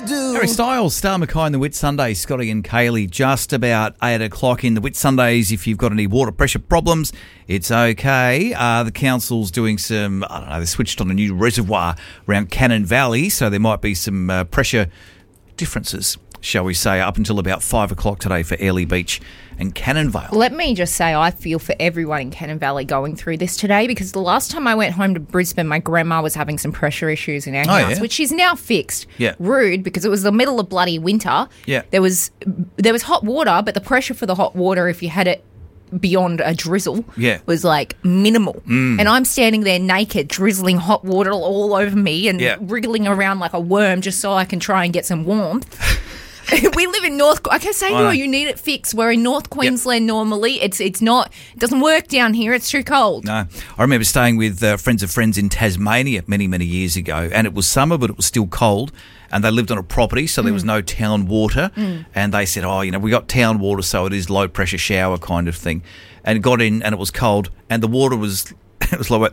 do. Harry Styles, Star Mackay and the Whit Sundays, Scotty and Kaylee, just about 8 o'clock in the Whit Sundays. If you've got any water pressure problems, it's okay. The council's doing some, they switched on a new reservoir around Cannon Valley, so there might be some pressure differences, shall we say, up until about 5 o'clock today for Airlie Beach and Cannon Vale. Let me just say I feel for everyone in Cannon Valley going through this today, because the last time I went home to Brisbane, my grandma was having some pressure issues in our house, which is now fixed. Yeah. Rude, because it was the middle of bloody winter. Yeah. There was hot water, but the pressure for the hot water, if you had it beyond a drizzle, was like minimal. And I'm standing there naked, drizzling hot water all over me and wriggling around like a worm just so I can try and get some warmth. We live in North. I can say you need it fixed. We're in North Queensland normally. It's not. It doesn't work down here. It's too cold. No, I remember staying with friends of friends in Tasmania many years ago, and it was summer, but it was still cold. And they lived on a property, so there was no town water. And they said, we got town water, so it is low pressure shower kind of thing. And got in, and it was cold, and the water was like.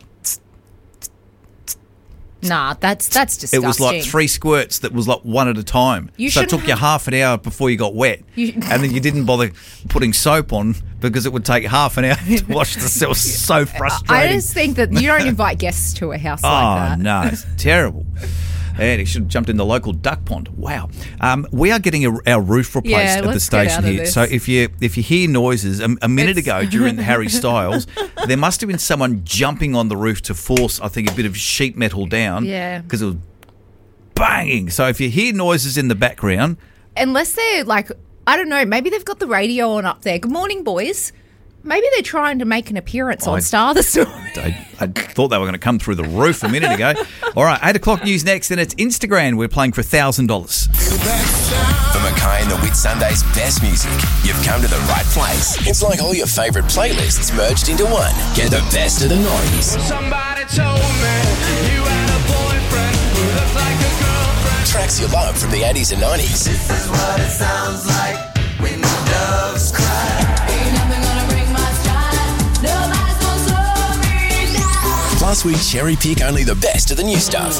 Nah, that's disgusting. It was like 3 squirts that was like one at a time. So it took you half an hour before you got wet. And then you didn't bother putting soap on because it would take half an hour to wash the. It was so frustrating. I just think that you don't invite guests to a house like that. Oh, no, it's terrible. And he should have jumped in the local duck pond. Wow. We are getting our roof replaced at the station here. So if you hear noises, a minute ago during Harry Styles, there must have been someone jumping on the roof to force, I think, a bit of sheet metal down. Yeah. Because it was banging. So if you hear noises in the background. Unless they're like, I don't know, maybe they've got the radio on up there. Good morning, boys. Maybe they're trying to make an appearance on Star this morning. I thought they were going to come through the roof a minute ago. All right, 8 o'clock news next, and it's Instagram. We're playing for $1,000. For Mackay and the Whit Sundays' best music, you've come to the right place. It's like all your favourite playlists merged into one. Get the best of the noise. Somebody told me you had a boyfriend who looks like a girlfriend. Tracks you love from the 80s and 90s. This is what it sounds like when the doves cry. Ain't nothing gonna break my stride. Nobody's gonna slow me down. Plus, we cherry pick only the best of the new stuff.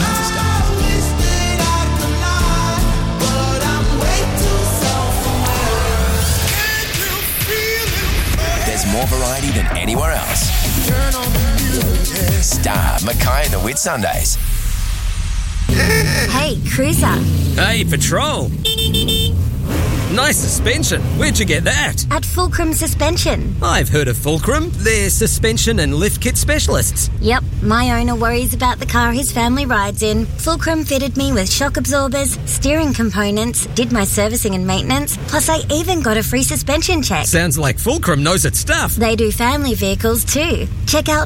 There's more variety than anywhere else. Star Mackay and the Whit Sundays. Hey, Cruiser. Hey, Patrol. Nice suspension. Where'd you get that? At Fulcrum Suspension. I've heard of Fulcrum. They're suspension and lift kit specialists. Yep, my owner worries about the car his family rides in. Fulcrum fitted me with shock absorbers, steering components, did my servicing and maintenance, plus I even got a free suspension check. Sounds like Fulcrum knows its stuff. They do family vehicles too. Check out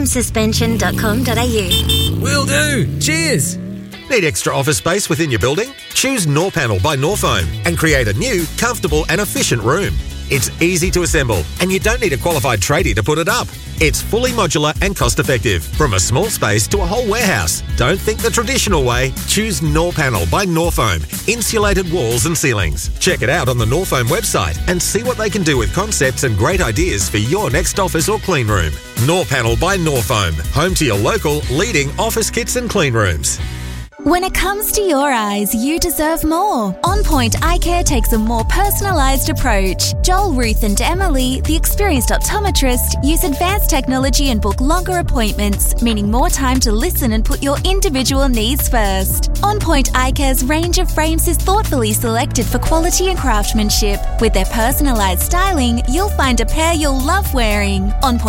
fulcrumsuspension.com.au. Will do. Cheers. Need extra office space within your building? Choose Norpanel by Norfoam and create a new, comfortable and efficient room. It's easy to assemble and you don't need a qualified tradie to put it up. It's fully modular and cost-effective, from a small space to a whole warehouse. Don't think the traditional way. Choose Norpanel by Norfoam. Insulated walls and ceilings. Check it out on the Norfoam website and see what they can do with concepts and great ideas for your next office or clean room. Norpanel by Norfoam. Home to your local leading office kits and clean rooms. When it comes to your eyes, you deserve more. On Point Eye Care takes a more personalised approach. Joel, Ruth and Emily, the experienced optometrist, use advanced technology and book longer appointments, meaning more time to listen and put your individual needs first. On Point Eye Care's range of frames is thoughtfully selected for quality and craftsmanship. With their personalised styling, you'll find a pair you'll love wearing.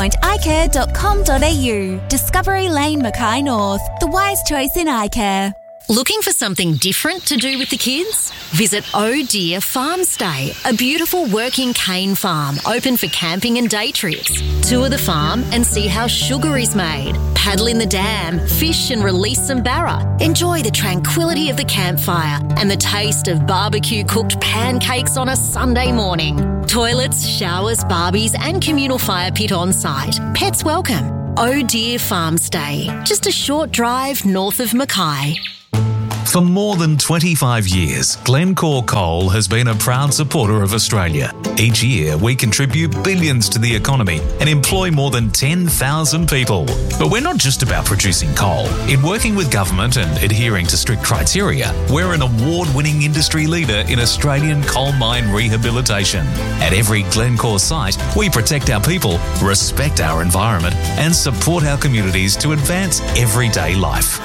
OnPointEyeCare.com.au. Discovery Lane, Mackay North. The wise choice in eye care. Looking for something different to do with the kids? Visit Oh Dear Farm Stay, a beautiful working cane farm open for camping and day trips. Tour the farm and see how sugar is made. Paddle in the dam, fish and release some barra. Enjoy the tranquility of the campfire and the taste of barbecue-cooked pancakes on a Sunday morning. Toilets, showers, barbies and communal fire pit on site. Pets welcome. Oh Dear Farm Stay, just a short drive north of Mackay. For more than 25 years, Glencore Coal has been a proud supporter of Australia. Each year, we contribute billions to the economy and employ more than 10,000 people. But we're not just about producing coal. In working with government and adhering to strict criteria, we're an award-winning industry leader in Australian coal mine rehabilitation. At every Glencore site, we protect our people, respect our environment, and support our communities to advance everyday life.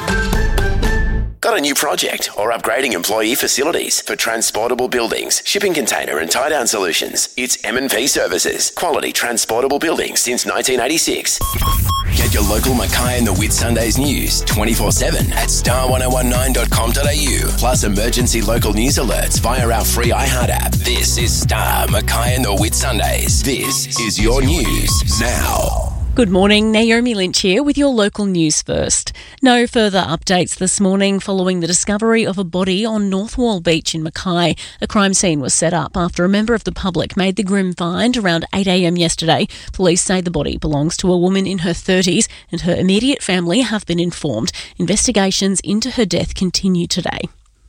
Got a new project or upgrading employee facilities for transportable buildings, shipping container and tie-down solutions? It's M&P Services. Quality transportable buildings since 1986. Get your local Mackay and the Whitsundays news 24/7 at star1019.com.au. Plus emergency local news alerts via our free iHeart app. This is Star Mackay and the Whitsundays. This is your news now. Good morning, Naomi Lynch here with your local news first. No further updates this morning following the discovery of a body on North Wall Beach in Mackay. A crime scene was set up after a member of the public made the grim find around 8 a.m. yesterday. Police say the body belongs to a woman in her 30s and her immediate family have been informed. Investigations into her death continue today.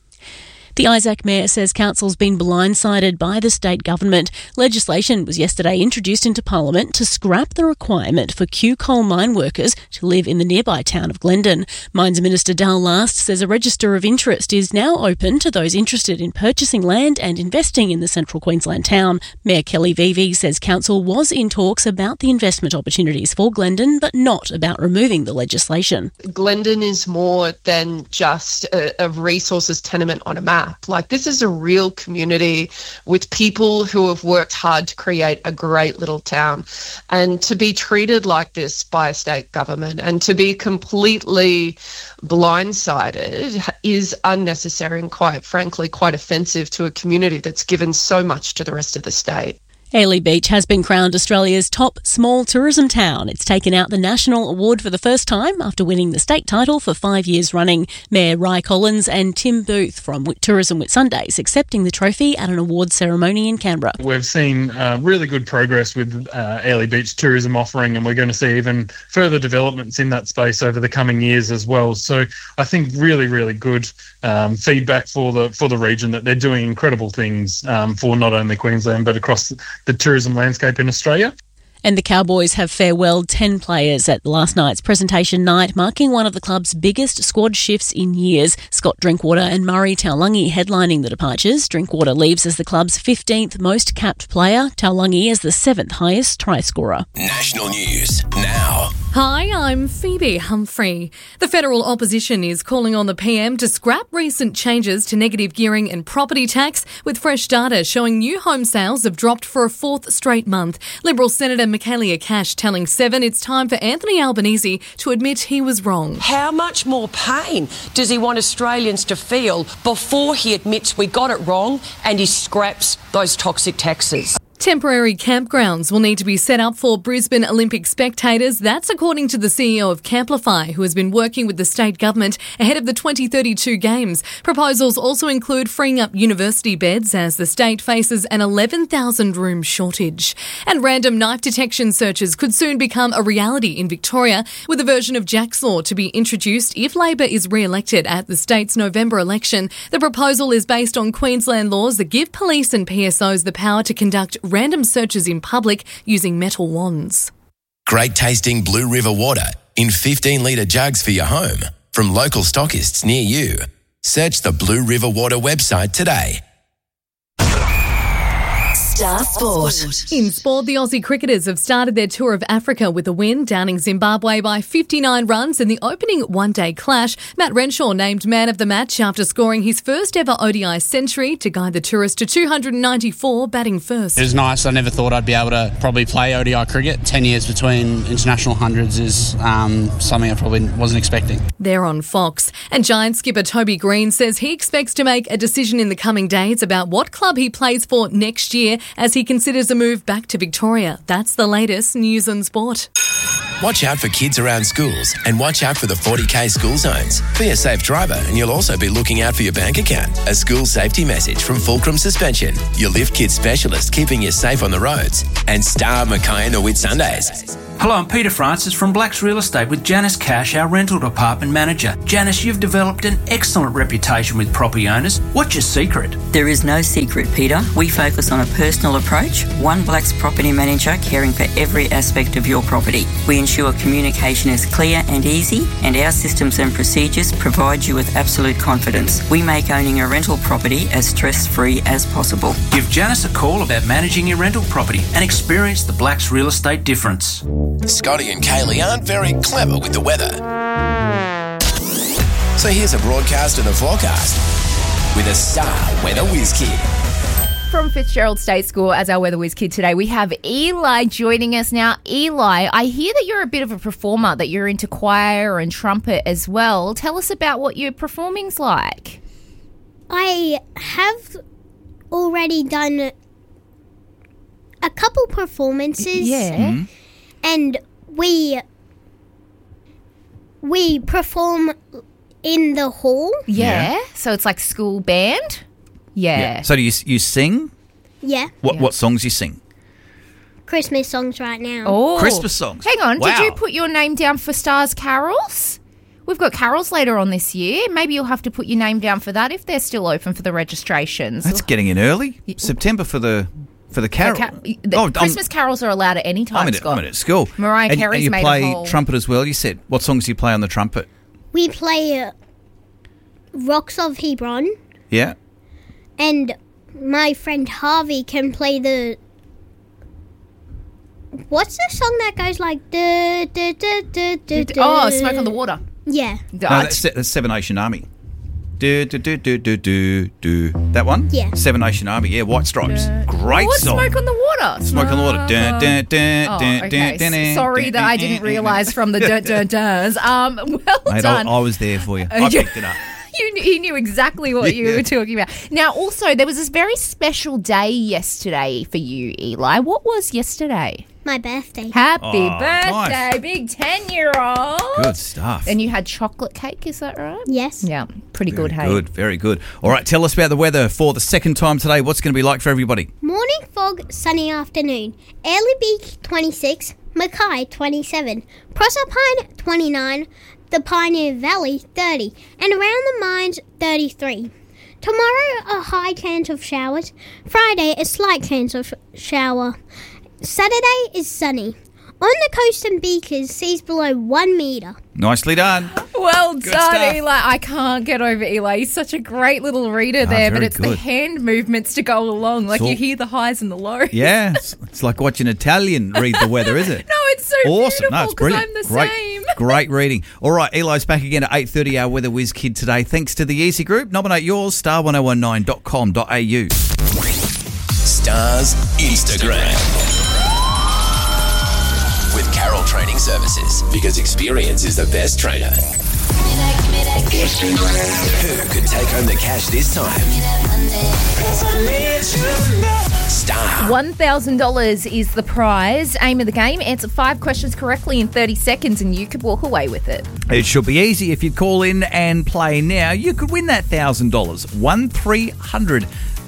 The Isaac Mayor says council's been blindsided by the state government. Legislation was yesterday introduced into Parliament to scrap the requirement for Q coal mine workers to live in the nearby town of Glendon. Mines Minister Dal Last says a register of interest is now open to those interested in purchasing land and investing in the central Queensland town. Mayor Kelly Vivi says council was in talks about the investment opportunities for Glendon, but not about removing the legislation. Glendon is more than just a resources tenement on a map. Like, this is a real community with people who have worked hard to create a great little town. And to be treated like this by a state government and to be completely blindsided is unnecessary and, quite frankly, quite offensive to a community that's given so much to the rest of the state. Airlie Beach has been crowned Australia's top small tourism town. It's taken out the national award for the first time after winning the state title for 5 years running. Mayor Ry Collins and Tim Booth from Tourism Whitsundays accepting the trophy at an awards ceremony in Canberra. We've seen really good progress with Airlie Beach tourism offering, and we're going to see even further developments in that space over the coming years as well. So I think really, really good feedback for the region, that they're doing incredible things for not only Queensland but across the tourism landscape in Australia. And the Cowboys have farewelled 10 players at last night's presentation night, marking one of the club's biggest squad shifts in years. Scott Drinkwater and Murray Taulagi headlining the departures. Drinkwater leaves as the club's 15th most capped player, Taulagi as the 7th highest try scorer. National news now. Hi, I'm Phoebe Humphrey. The federal opposition is calling on the PM to scrap recent changes to negative gearing and property tax, with fresh data showing new home sales have dropped for a fourth straight month. Liberal Senator Michaelia Cash telling Seven it's time for Anthony Albanese to admit he was wrong. How much more pain does he want Australians to feel before he admits we got it wrong and he scraps those toxic taxes? Temporary campgrounds will need to be set up for Brisbane Olympic spectators. That's according to the CEO of Camplify, who has been working with the state government ahead of the 2032 Games. Proposals also include freeing up university beds as the state faces an 11,000-room shortage. And random knife detection searches could soon become a reality in Victoria, with a version of Jack's Law to be introduced if Labor is re-elected at the state's November election. The proposal is based on Queensland laws that give police and PSOs the power to conduct random searches in public using metal wands. Great tasting Blue River water in 15-litre jugs for your home from local stockists near you. Search the Blue River Water website today. Star Sport. In sport, the Aussie cricketers have started their tour of Africa with a win, downing Zimbabwe by 59 runs in the opening one-day clash. Matt Renshaw named man of the match after scoring his first ever ODI century to guide the tourists to 294, batting first. It was nice. I never thought I'd be able to probably play ODI cricket. 10 years between international hundreds is something I probably wasn't expecting. They're on Fox. And Giants skipper Toby Green says he expects to make a decision in the coming days about what club he plays for next year, as he considers a move back to Victoria. That's the latest news and sport. Watch out for kids around schools and watch out for the 40K school zones. Be a safe driver and you'll also be looking out for your bank account. A school safety message from Fulcrum Suspension, your Lift Kids specialist keeping you safe on the roads. And Star Mackay and the Whitsundays. Hello, I'm Peter Francis from Blacks Real Estate with Janice Cash, our rental department manager. Janice, you've developed an excellent reputation with property owners. What's your secret? There is no secret, Peter. We focus on a personal approach, one Blacks property manager caring for every aspect of your property. We ensure communication is clear and easy, and our systems and procedures provide you with absolute confidence. We make owning a rental property as stress-free as possible. Give Janice a call about managing your rental property and experience the Blacks Real Estate difference. Scotty and Kaylee aren't very clever with the weather. So here's a broadcast of the forecast with a star weather whiz kid. From Fitzgerald State School as our Weather Whiz kid today, we have Eli joining us now. Eli, I hear that you're a bit of a performer, that you're into choir and trumpet as well. Tell us about what your performing's like. I have already done a couple performances. Yeah. And we perform in the hall. Yeah. So it's like school band? Yeah. So do you sing? Yeah. What songs you sing? Christmas songs right now. Oh. Christmas songs. Hang on. Wow. Did you put your name down for Stars Carols? We've got carols later on this year. Maybe you'll have to put your name down for that if they're still open for the registrations. That's getting in early. September for the carol. Christmas carols are allowed at any time, Scott. I'm at school. Mariah Carey's and made you play a whole... trumpet as well, you said. What songs do you play on the trumpet? We play Rocks of Hebron. Yeah. And my friend Harvey can play the... What's the song that goes like... Oh, Smoke on the Water. Yeah. No, that's Seven Nation Army. Do. That one? Yeah. Seven Nation Army. Yeah, White Stripes. Great What's song. Smoke on the Water? Smoke on the Water. Okay. Sorry that I didn't realise from the duh. Well done. I was there for you. I picked it up. He knew exactly what you were talking about. Now, also, there was this very special day yesterday for you, Eli. What was yesterday? My birthday. Happy birthday, nice. big 10-year-old. Good stuff. And you had chocolate cake, is that right? Yes. Yeah, pretty good, hey? Good, very good. All right, tell us about the weather for the second time today. What's it going to be like for everybody? Morning fog, sunny afternoon. Airlie Beach, 26. Mackay, 27. Proserpine, 29. The Pioneer Valley, 30. And around the mines, 33. Tomorrow, a high chance of showers. Friday, a slight chance of shower. Saturday is sunny. On the coast and beaches, seas below 1 metre. Nicely done. Well Good done, stuff. Eli. I can't get over Eli. He's such a great little reader there, but very it's the good. hand movements to go along. Like It's all- you hear the highs and the lows. Yeah, it's like watching Italian read the weather, is it? No, it's so Awesome. No, beautiful it's because brilliant. I'm the Great. same. Great reading. All right, Eli's back again at 8:30, our Weather Whiz Kid today. Thanks to the Easy Group. Nominate yours, star1019.com.au. Stars Instagram. With Carroll Training Services, because experience is the best trainer. Who could take home the cash this time? Star. $1,000 is the prize. Aim of the game, answer 5 questions correctly in 30 seconds and you could walk away with it. It should be easy. If you call in and play now, you could win that $1,000. 1300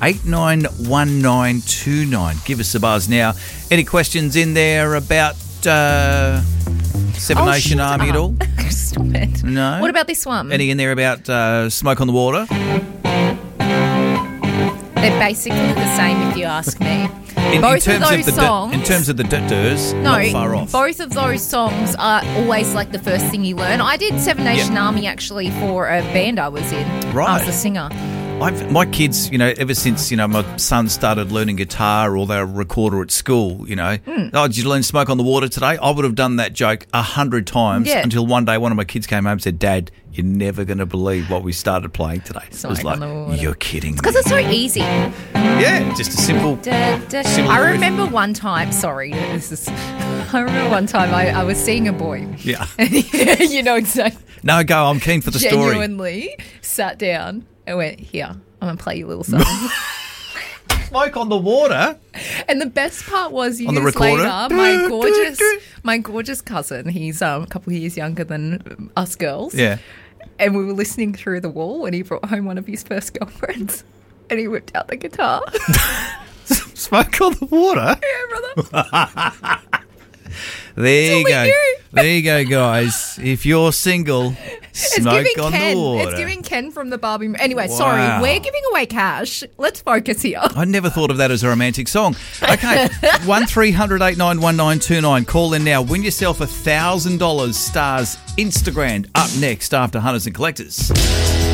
891929. Give us a buzz now. Any questions in there about Seven Nation Army at all? Stop it. No. What about this one? Any in there about Smoke on the Water? They're basically the same if you ask me. In Both terms of those the songs... in terms of the durs, not far off. Both of those songs are always like the first thing you learn. I did Seven Nation Army actually for a band I was in. Right. I was the singer. My kids, ever since, my son started learning guitar or their recorder at school, oh, did you learn Smoke on the Water today? I would have done that joke 100 times until one day one of my kids came home and said, Dad, you're never going to believe what we started playing today. It was like, you're kidding me. Because it's so easy. Yeah, just a simple... simple I remember one time, I remember one time I was seeing a boy. Yeah. You know exactly. No, go, I'm keen for the story. Genuinely sat down and went, here, I'm going to play you a little song. Smoke on the Water? And the best part was On the years recorder? later, my gorgeous cousin, he's a couple of years younger than us girls. Yeah. And we were listening through the wall when he brought home one of his first girlfriends and he whipped out the guitar. Smoke on the Water? Yeah, brother. There you go. There you go, guys. If you're single, smoke on Ken. the water. It's giving Ken from the Barbie. Anyway, Wow. sorry. We're giving away cash. Let's focus here. I never thought of that as a romantic song. Okay, 1300 891929. Call in now. Win yourself $1,000. Stars Instagram up next after Hunters and Collectors.